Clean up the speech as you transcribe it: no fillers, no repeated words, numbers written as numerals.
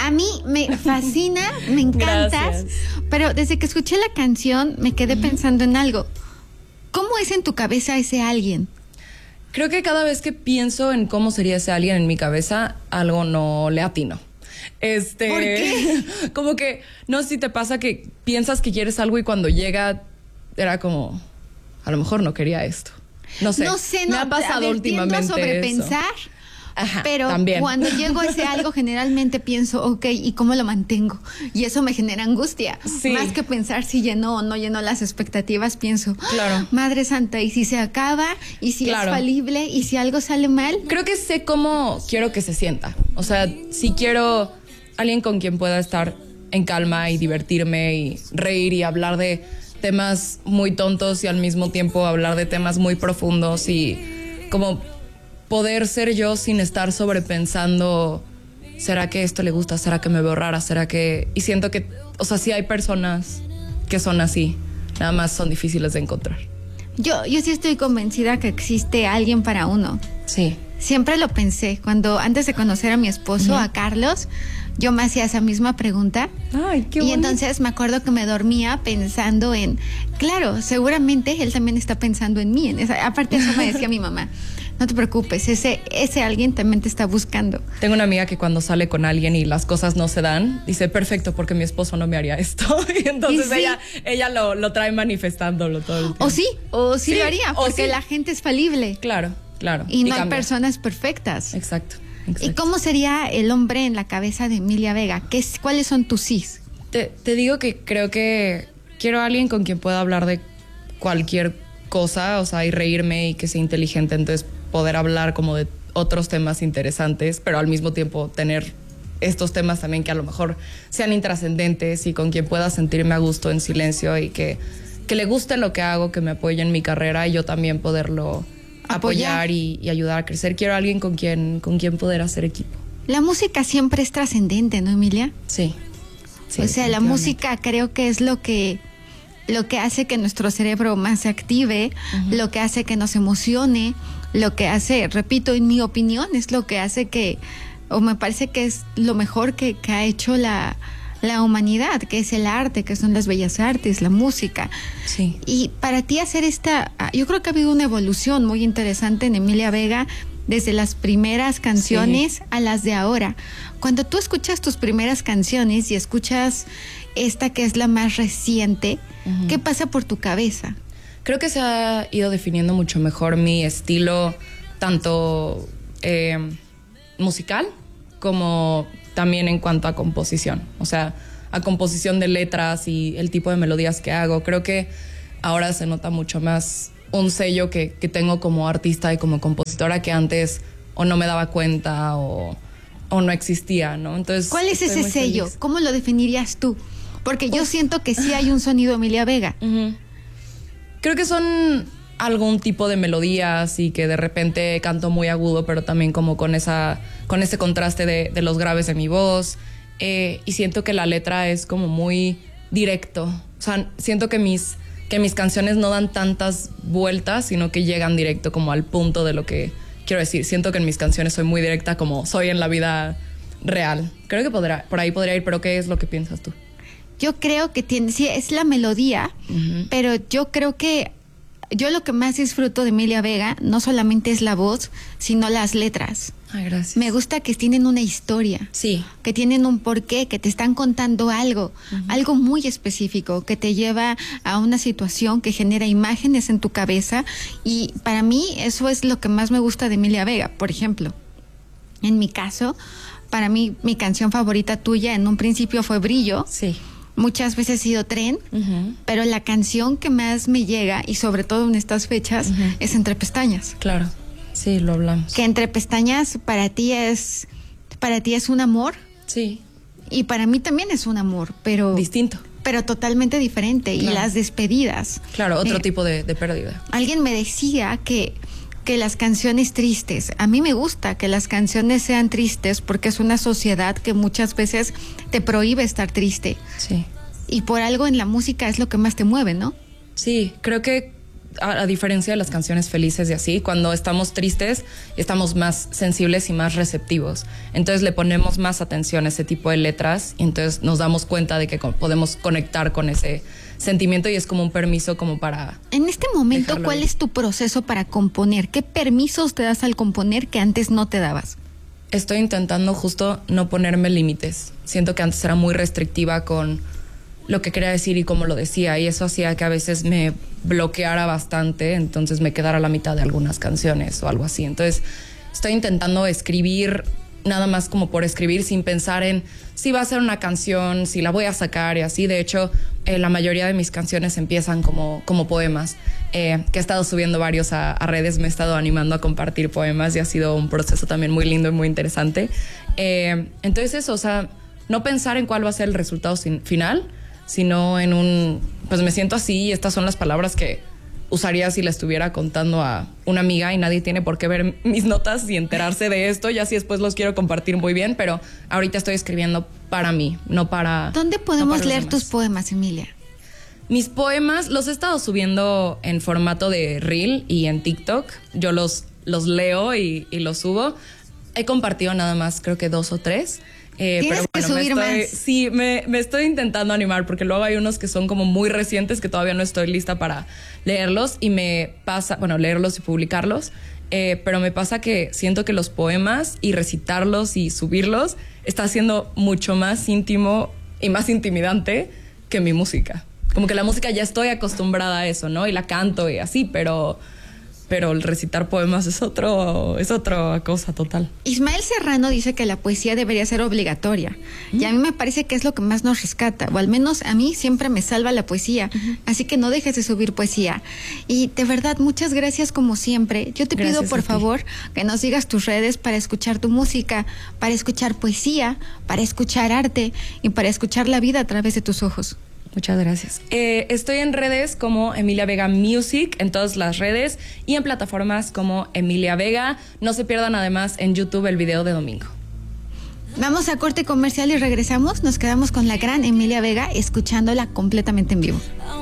A mí me fascina, me encantas, Gracias. pero desde que escuché la canción me quedé pensando en algo. ¿Cómo es en tu cabeza ese alguien? Creo que cada vez que pienso en cómo sería ese alguien en mi cabeza, algo no le atino. ¿Por qué? Como que, no sé si te pasa que piensas que quieres algo y cuando llega era como, a lo mejor no quería esto. No sé, me ha pasado últimamente sobrepensar, eso. Ajá, pero también. cuando llego a ese algo generalmente pienso, ok, ¿y cómo lo mantengo? Y eso me genera angustia. Sí. Más que pensar si llenó o no llenó las expectativas, pienso, Claro. Madre Santa, ¿y si se acaba? ¿Y si Claro. es falible? ¿Y si algo sale mal? Creo que sé cómo quiero que se sienta. O sea, si quiero alguien con quien pueda estar en calma y divertirme y reír y hablar de temas muy tontos y al mismo tiempo hablar de temas muy profundos y como poder ser yo sin estar sobrepensando, ¿será que esto le gusta? ¿Será que me veo rara? ¿Será que...? Y siento que, o sea, sí hay personas que son así, nada más son difíciles de encontrar. Yo sí estoy convencida que existe alguien para uno. Sí. Siempre lo pensé. Cuando antes de conocer a mi esposo, a Carlos, yo me hacía esa misma pregunta. Ay, qué Y bonito. entonces me acuerdo que me dormía pensando en, claro, seguramente él también está pensando en mí. Aparte eso me decía mi mamá. No te preocupes, ese alguien también te está buscando. Tengo una amiga que cuando sale con alguien y las cosas no se dan, dice, perfecto, porque mi esposo no me haría esto. Y entonces Y sí. ella lo trae manifestándolo todo el tiempo. O sí Sí, lo haría, o porque sí. la gente es falible. Claro. Y no hay cambia. personas perfectas. Exacto. ¿Y cómo sería el hombre en la cabeza de Emilia Vega? ¿Cuáles son tus sís? Te digo que creo que quiero a alguien con quien pueda hablar de cualquier cosa, o sea, y reírme y que sea inteligente, entonces poder hablar como de otros temas interesantes, pero al mismo tiempo tener estos temas también que a lo mejor sean intrascendentes y con quien pueda sentirme a gusto en silencio y que le guste lo que hago, que me apoye en mi carrera y yo también poderlo apoyar y ayudar a crecer. Quiero a alguien con quien poder hacer equipo. La música siempre es trascendente, ¿no, Emilia? Sí. Sí, o sea, la definitivamente. música creo que es lo que hace que nuestro cerebro más se active, lo que hace que nos emocione, lo que hace, repito, en mi opinión, es lo que hace que, o me parece que es lo mejor que ha hecho la humanidad, que es el arte, que son las bellas artes, la música. Sí. Y para ti hacer yo creo que ha habido una evolución muy interesante en Emilia Vega, desde las primeras canciones a las de ahora. Cuando tú escuchas tus primeras canciones y escuchas esta que es la más reciente, ¿qué pasa por tu cabeza? Creo que se ha ido definiendo mucho mejor mi estilo, tanto musical como también en cuanto a composición. O sea, a composición de letras y el tipo de melodías que hago. Creo que ahora se nota mucho más un sello que tengo como artista y como compositora que antes o no me daba cuenta o no existía, ¿no? Entonces, ¿cuál es estoy ese muy sello? feliz. ¿Cómo lo definirías tú? Porque yo siento que sí hay un sonido Emilia Vega. Creo que son algún tipo de melodías y que de repente canto muy agudo, pero también como con ese contraste de los graves de mi voz. Y siento que la letra es como muy directo. O sea, siento que mis canciones no dan tantas vueltas, sino que llegan directo como al punto de lo que quiero decir. Siento que en mis canciones soy muy directa como soy en la vida real. Creo que por ahí podría ir, pero ¿qué es lo que piensas tú? Yo creo que sí, es la melodía, pero yo creo que yo lo que más disfruto de Emilia Vega no solamente es la voz, sino las letras. Ay, gracias. Me gusta que tienen una historia, Sí. que tienen un porqué, que te están contando algo, algo muy específico, que te lleva a una situación que genera imágenes en tu cabeza, y para mí eso es lo que más me gusta de Emilia Vega. Por ejemplo, en mi caso, para mí mi canción favorita tuya en un principio fue Brillo. Sí. Muchas veces ha sido Tren, pero la canción que más me llega, y sobre todo en estas fechas, es Entre Pestañas. Claro. Sí, lo hablamos. Que Entre Pestañas para ti es un amor, Sí. y para mí también es un amor, pero Distinto. pero totalmente diferente. Claro. Y las despedidas. Claro, otro tipo de pérdida. Alguien me decía que las canciones tristes, a mí me gusta que las canciones sean tristes porque es una sociedad que muchas veces te prohíbe estar triste. Sí. Y por algo en la música es lo que más te mueve, ¿no? Sí, creo que a diferencia de las canciones felices y así, cuando estamos tristes estamos más sensibles y más receptivos. Entonces le ponemos más atención a ese tipo de letras y entonces nos damos cuenta de que podemos conectar con ese sentimiento y es como un permiso como para... En este momento, dejarlo ¿cuál ir. es tu proceso para componer? ¿Qué permisos te das al componer que antes no te dabas? Estoy intentando justo no ponerme límites. Siento que antes era muy restrictiva con lo que quería decir y cómo lo decía, y eso hacía que a veces me bloqueara bastante, entonces me quedara a la mitad de algunas canciones o algo así. Entonces estoy intentando escribir nada más como por escribir, sin pensar en si va a ser una canción, si la voy a sacar y así. De hecho, la mayoría de mis canciones empiezan como poemas, que he estado subiendo varios a redes, me he estado animando a compartir poemas y ha sido un proceso también muy lindo y muy interesante. Entonces eso, o sea, no pensar en cuál va a ser el resultado final, sino en un, pues me siento así y estas son las palabras que usaría si la estuviera contando a una amiga y nadie tiene por qué ver mis notas y enterarse de esto. Ya si después los quiero compartir muy bien, pero ahorita estoy escribiendo para mí, no para... ¿Dónde podemos no para leer los tus demás. poemas, Emilia? Mis poemas los he estado subiendo en formato de reel y en TikTok. Yo los leo y los subo. He compartido nada más, creo que 2 o 3. Tienes que subir más. Sí, me estoy intentando animar porque luego hay unos que son como muy recientes que todavía no estoy lista para leerlos y me pasa, bueno, leerlos y publicarlos, pero me pasa que siento que los poemas y recitarlos y subirlos está siendo mucho más íntimo y más intimidante que mi música. Como que la música ya estoy acostumbrada a eso, ¿no? Y la canto y así, pero el recitar poemas es otra cosa total. Ismael Serrano dice que la poesía debería ser obligatoria. Y a mí me parece que es lo que más nos rescata, o al menos a mí siempre me salva la poesía. Así que no dejes de subir poesía. Y de verdad, muchas gracias como siempre. Yo te pido, Gracias por a ti. favor, que nos digas tus redes para escuchar tu música, para escuchar poesía, para escuchar arte y para escuchar la vida a través de tus ojos. Muchas gracias. Estoy en redes como Emilia Vega Music, en todas las redes, y en plataformas como Emilia Vega. No se pierdan además en YouTube el video de domingo. Vamos a corte comercial y regresamos. Nos quedamos con la gran Emilia Vega escuchándola completamente en vivo.